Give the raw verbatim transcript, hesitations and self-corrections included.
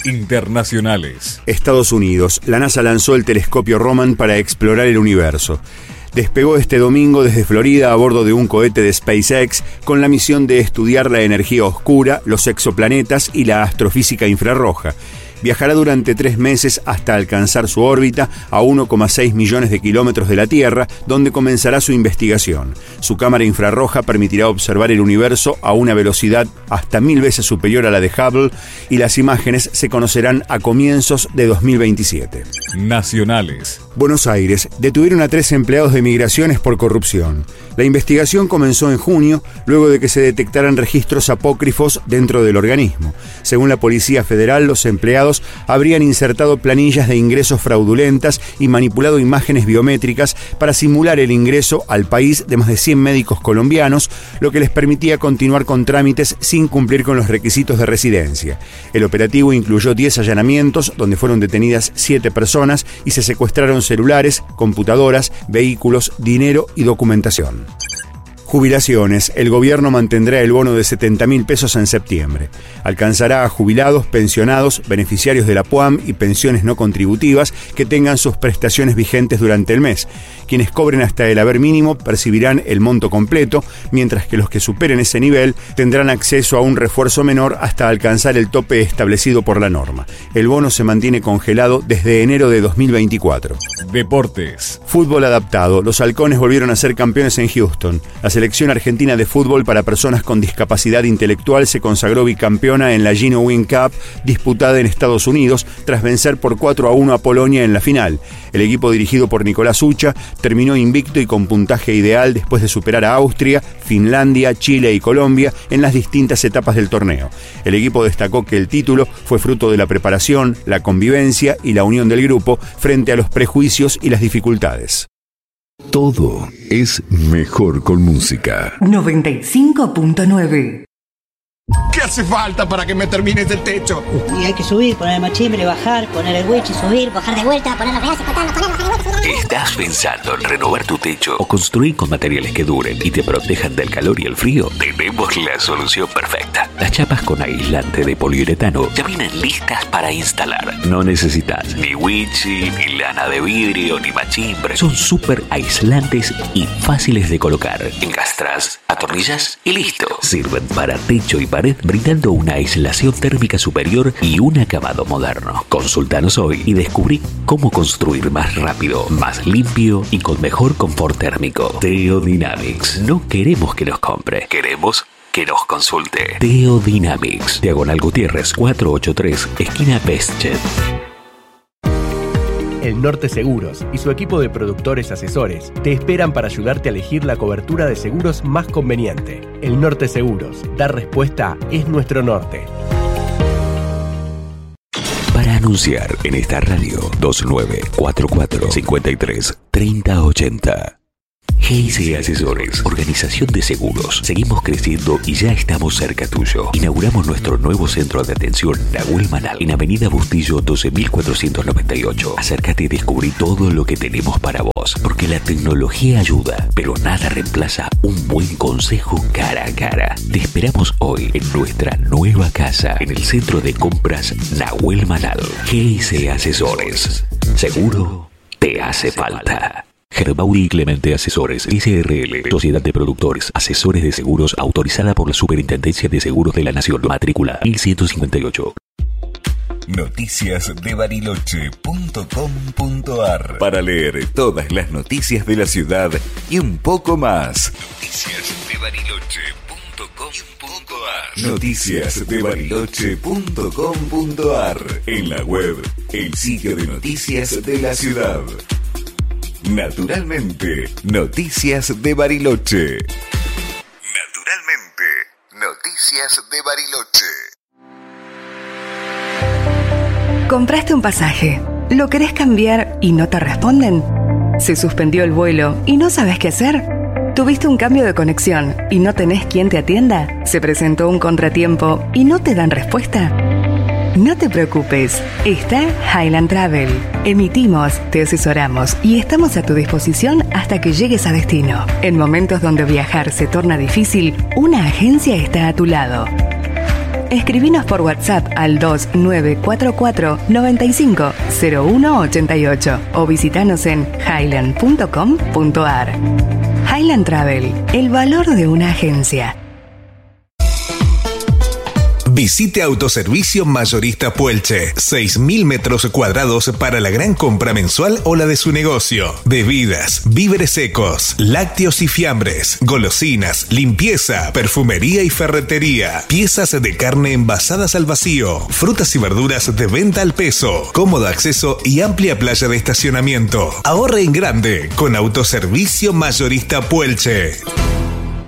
Internacionales. Estados Unidos. La NASA lanzó el telescopio Roman para explorar el universo. Despegó este domingo desde Florida a bordo de un cohete de SpaceX con la misión de estudiar la energía oscura, los exoplanetas y la astrofísica infrarroja. Viajará durante tres meses hasta alcanzar su órbita a uno coma seis millones de kilómetros de la Tierra, donde comenzará su investigación. Su cámara infrarroja permitirá observar el universo a una velocidad hasta mil veces superior a la de Hubble y las imágenes se conocerán a comienzos de dos mil veintisiete. Nacionales. Buenos Aires. Detuvieron a tres empleados de migraciones por corrupción. La investigación comenzó en junio, luego de que se detectaran registros apócrifos dentro del organismo. Según la Policía Federal, los empleados habrían insertado planillas de ingresos fraudulentas y manipulado imágenes biométricas para simular el ingreso al país de más de cien médicos colombianos, lo que les permitía continuar con trámites sin cumplir con los requisitos de residencia. El operativo incluyó diez allanamientos, donde fueron detenidas siete personas y se secuestraron celulares, computadoras, vehículos, dinero y documentación. Jubilaciones. El gobierno mantendrá el bono de setenta mil pesos en septiembre. Alcanzará a jubilados, pensionados, beneficiarios de la P U A M y pensiones no contributivas que tengan sus prestaciones vigentes durante el mes. Quienes cobren hasta el haber mínimo percibirán el monto completo, mientras que los que superen ese nivel tendrán acceso a un refuerzo menor hasta alcanzar el tope establecido por la norma. El bono se mantiene congelado desde enero de dos mil veinticuatro. Deportes. Fútbol adaptado. Los halcones volvieron a ser campeones en Houston. La selección argentina de fútbol para personas con discapacidad intelectual se consagró bicampeona en la Gino Wing Cup disputada en Estados Unidos tras vencer por cuatro a uno a Polonia en la final. El equipo dirigido por Nicolás Ucha terminó invicto y con puntaje ideal después de superar a Austria, Finlandia, Chile y Colombia en las distintas etapas del torneo. El equipo destacó que el título fue fruto de la preparación, la convivencia y la unión del grupo frente a los prejuicios y las dificultades. Todo es mejor con música. noventa y cinco punto nueve. ¿Qué hace falta para que me termines el techo? Y hay que subir, poner el machimbre, bajar, poner el wichi, subir, bajar de vuelta, poner los pedazos, cortarlos, poner, bajar de vuelta, subir. ¿Estás pensando en renovar tu techo o construir con materiales que duren y te protejan del calor y el frío? Tenemos la solución perfecta. Las chapas con aislante de poliuretano ya vienen listas para instalar. No necesitas ni wichi, ni lana de vidrio, ni machimbre. Son súper aislantes y fáciles de colocar. Encastras, atornillas y listo. Sirven para techo y pared, brindando una aislación térmica superior y un acabado moderno. Consultanos hoy y descubrí cómo construir más rápido, más limpio y con mejor confort térmico. Teodynamics. No queremos que nos compre, queremos que nos consulte. Teodynamics. Diagonal Gutiérrez cuatrocientos ochenta y tres, esquina Bestchet. El Norte Seguros y su equipo de productores asesores te esperan para ayudarte a elegir la cobertura de seguros más conveniente. El Norte Seguros. Dar respuesta es nuestro norte. Para anunciar en esta radio, dos nueve cuatro cuatro, cinco tres, tres cero ocho cero. G I C Asesores, organización de seguros. Seguimos creciendo y ya estamos cerca tuyo. Inauguramos nuestro nuevo centro de atención Nahuel Manal en Avenida Bustillo doce mil cuatrocientos noventa y ocho. Acércate y descubrí todo lo que tenemos para vos, porque la tecnología ayuda, pero nada reemplaza un buen consejo cara a cara. Te esperamos hoy en nuestra nueva casa, en el centro de compras Nahuel Manal. G I C Asesores. Seguro te hace falta. Gerbaudi y Clemente Asesores, S R L, Sociedad de Productores, Asesores de Seguros, autorizada por la Superintendencia de Seguros de la Nación, matrícula mil ciento cincuenta y ocho. Noticias de Bariloche punto com punto ar para leer todas las noticias de la ciudad y un poco más. Noticias de Bariloche punto com punto ar. Noticias de Bariloche punto com punto ar. En la web, el sitio de noticias de la ciudad. Naturalmente, Noticias de Bariloche. Naturalmente, Noticias de Bariloche. ¿Compraste un pasaje? ¿Lo querés cambiar y no te responden? ¿Se suspendió el vuelo y no sabes qué hacer? ¿Tuviste un cambio de conexión y no tenés quien te atienda? ¿Se presentó un contratiempo y no te dan respuesta? No te preocupes, está Highland Travel. Emitimos, te asesoramos y estamos a tu disposición hasta que llegues a destino. En momentos donde viajar se torna difícil, una agencia está a tu lado. Escribinos por WhatsApp al dos nueve cuatro cuatro nueve cinco cero uno ocho ocho o visitanos en highland punto com punto a r. Highland Travel, el valor de una agencia. Visite Autoservicio Mayorista Puelche. seis mil metros cuadrados para la gran compra mensual o la de su negocio. Bebidas, víveres secos, lácteos y fiambres, golosinas, limpieza, perfumería y ferretería. Piezas de carne envasadas al vacío. Frutas y verduras de venta al peso. Cómodo acceso y amplia playa de estacionamiento. Ahorre en grande con Autoservicio Mayorista Puelche.